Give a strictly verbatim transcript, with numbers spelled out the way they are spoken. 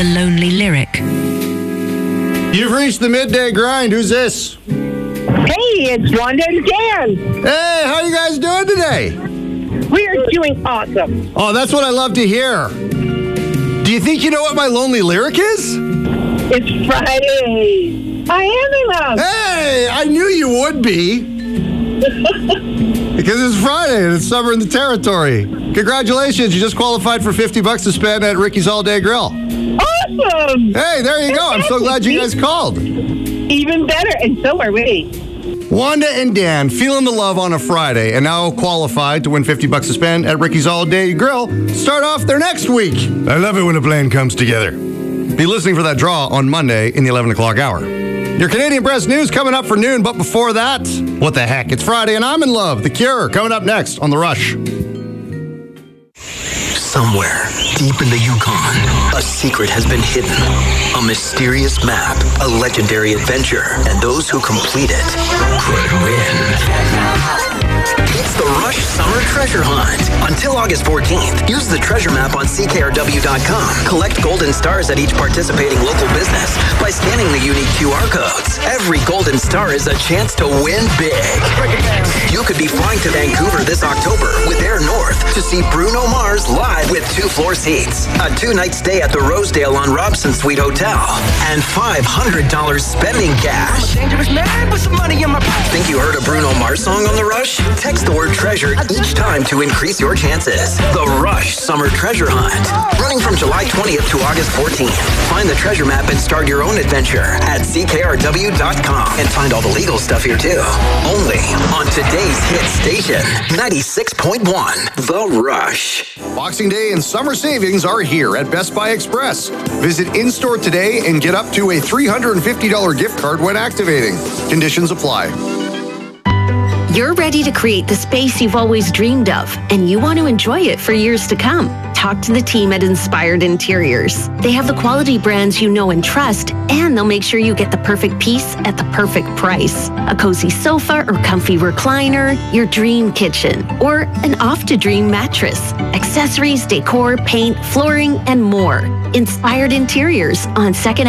The Lonely Lyric. You've reached the midday grind. Who's this? Hey, it's Wanda and Dan. Hey, how you guys doing today? We are doing awesome. Oh, that's what I love to hear. Do you think you know what my lonely lyric is? It's Friday. I am in love. Hey, I knew you would be. Because it's Friday and it's summer in the territory. Congratulations, you just qualified for fifty bucks to spend at Ricky's All Day Grill. Awesome. Hey, there you go. I'm so glad you guys called. Even better, and so are we. Wanda and Dan feeling the love on a Friday and now qualified to win fifty bucks to spend at Ricky's All Day Grill. Start off their next week. I love it when a plan comes together. Be listening for that draw on Monday in the eleven o'clock hour. Your Canadian Press News coming up for noon, but before that, what the heck? It's Friday and I'm in love. The Cure coming up next on The Rush. Somewhere deep in the Yukon, a secret has been hidden. A mysterious map, a legendary adventure, and those who complete it could win. It's the Rush Summer Treasure Hunt. Until August fourteenth, use the treasure map on C K R W dot com. Collect golden stars at each participating local business by scanning the unique Q R codes. Every golden star is a chance to win big. You could be flying to Vancouver this October with Air North to see Bruno Mars live with two floor seats, a two-night stay at the Rosedale on Robson Suite Hotel, and five hundred dollars spending cash. I'm a dangerous man with some money in my pocket. Think you heard a Bruno Mars song on The Rush? Text the word treasure each time to increase your chances. The Rush Summer Treasure Hunt. Running from July twentieth to August fourteenth. Find the treasure map and start your own adventure at C K R W dot com. And find all the legal stuff here too. Only on today's hit station, ninety-six point one, The Rush. Boxing Day and summer savings are here at Best Buy Express. Visit in-store today and get up to a three hundred fifty dollars gift card when activating. Conditions apply. You're ready to create the space you've always dreamed of, and you want to enjoy it for years to come. Talk to the team at Inspired Interiors. They have the quality brands you know and trust, and they'll make sure you get the perfect piece at the perfect price. A cozy sofa or comfy recliner, your dream kitchen, or an off-to-dream mattress. Accessories, decor, paint, flooring, and more. Inspired Interiors on second